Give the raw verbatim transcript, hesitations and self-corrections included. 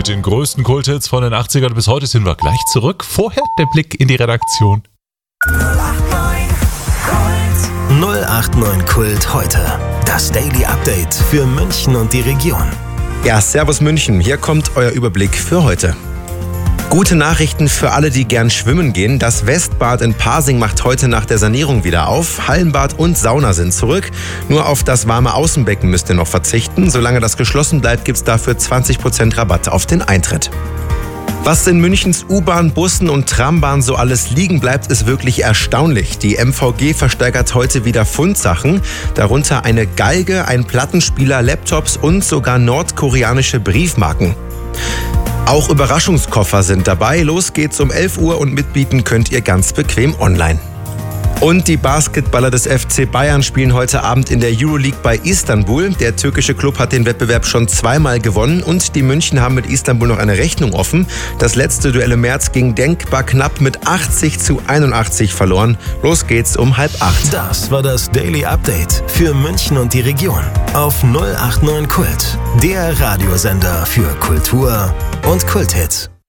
Mit den größten Kulthits von den achtzigern bis heute sind wir gleich zurück. Vorher der Blick in die Redaktion. null acht neun Kult heute. Das Daily Update für München und die Region. Ja, servus München. Hier kommt euer Überblick für heute. Gute Nachrichten für alle, die gern schwimmen gehen. Das Westbad in Pasing macht heute nach der Sanierung wieder auf. Hallenbad und Sauna sind zurück. Nur auf das warme Außenbecken müsst ihr noch verzichten. Solange das geschlossen bleibt, gibt's dafür zwanzig Prozent Rabatt auf den Eintritt. Was in Münchens U-Bahn, Bussen und Trambahn so alles liegen bleibt, ist wirklich erstaunlich. Die M V G versteigert heute wieder Fundsachen, darunter eine Geige, ein Plattenspieler, Laptops und sogar nordkoreanische Briefmarken. Auch Überraschungskoffer sind dabei. Los geht's um elf Uhr und mitbieten könnt ihr ganz bequem online. Und die Basketballer des F C Bayern spielen heute Abend in der Euroleague bei Istanbul. Der türkische Club hat den Wettbewerb schon zweimal gewonnen und die München haben mit Istanbul noch eine Rechnung offen. Das letzte Duell im März ging denkbar knapp mit achtzig zu einundachtzig verloren. Los geht's um halb acht. Das war das Daily Update für München und die Region auf null acht neun Kult, der Radiosender für Kultur und Kulthits.